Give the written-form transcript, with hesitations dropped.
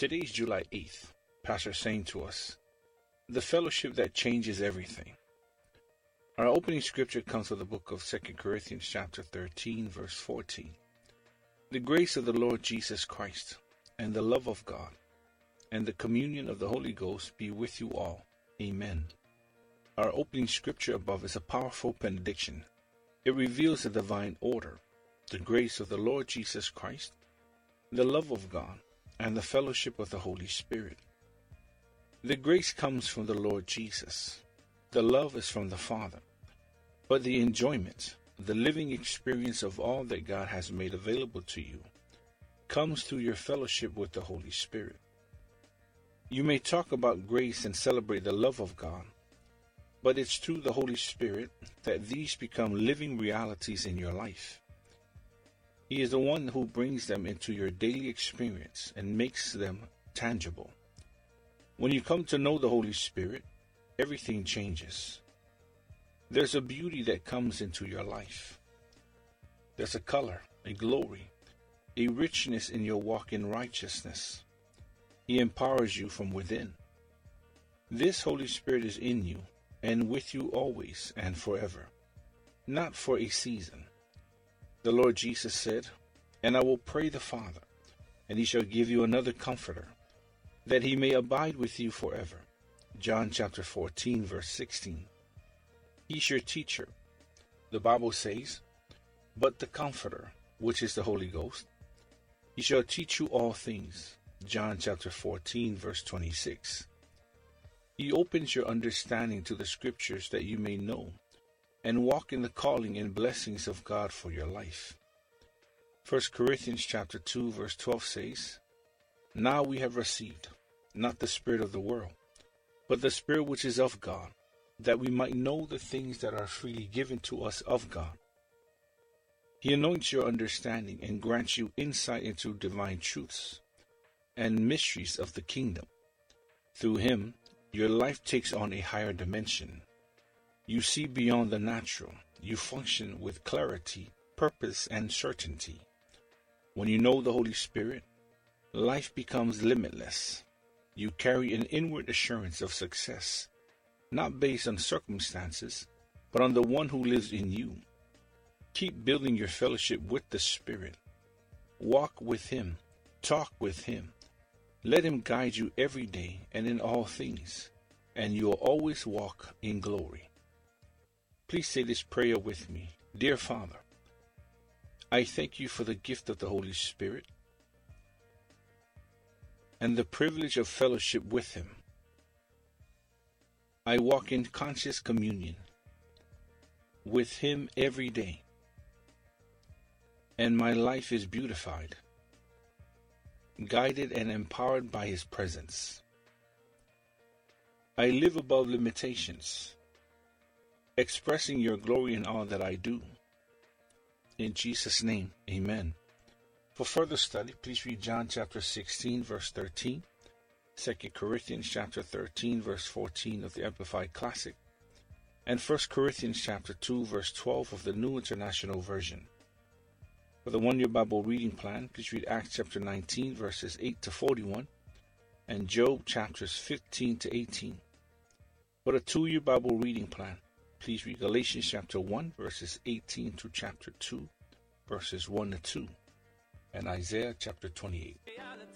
Today is July 8th. Pastor is saying to us, the fellowship that changes everything. Our opening scripture comes from the book of 2 Corinthians chapter 13, verse 14. The grace of the Lord Jesus Christ, and the love of God, and the communion of the Holy Ghost be with you all. Amen. Our opening scripture above is a powerful benediction. It reveals the divine order, the grace of the Lord Jesus Christ, the love of God, and the fellowship of the Holy Spirit. The grace comes from the Lord Jesus. The love is from the Father. But the enjoyment, the living experience of all that God has made available to you, comes through your fellowship with the Holy Spirit. You may talk about grace and celebrate the love of God, but it's through the Holy Spirit that these become living realities in your life. He is the one who brings them into your daily experience and makes them tangible. When you come to know the Holy Spirit, everything changes. There's a beauty that comes into your life. There's a color, a glory, a richness in your walk in righteousness. He empowers you from within. This Holy Spirit is in you and with you always and forever, not for a season. The Lord Jesus said, "And I will pray the Father, and he shall give you another comforter, that he may abide with you forever." John chapter 14, verse 16. He's your teacher. The Bible says, "But the Comforter, which is the Holy Ghost, he shall teach you all things." John chapter 14, verse 26. He opens your understanding to the scriptures that you may know and walk in the calling and blessings of God for your life. 1 Corinthians chapter 2, verse 12 says, "Now we have received, not the spirit of the world, but the Spirit which is of God, that we might know the things that are freely given to us of God." He anoints your understanding and grants you insight into divine truths and mysteries of the kingdom. Through him, your life takes on a higher dimension. You see beyond the natural. You function with clarity, purpose, and certainty. When you know the Holy Spirit, life becomes limitless. You carry an inward assurance of success, not based on circumstances, but on the one who lives in you. Keep building your fellowship with the Spirit. Walk with him. Talk with him. Let him guide you every day and in all things, and you will always walk in glory. Please say this prayer with me. Dear Father, I thank you for the gift of the Holy Spirit and the privilege of fellowship with him. I walk in conscious communion with him every day, and my life is beautified, guided and empowered by his presence. I live above limitations, expressing your glory in all that I do. In Jesus' name, amen. For further study, please read John chapter 16, verse 13, 2 Corinthians chapter 13, verse 14 of the Amplified Classic, and 1 Corinthians chapter 2, verse 12 of the New International Version. For the one-year Bible reading plan, please read Acts chapter 19, verses 8 to 41, and Job chapters 15 to 18. For the 2-year Bible reading plan, please read Galatians chapter 1, verses 18 to chapter 2, verses 1 to 2, and Isaiah chapter 28.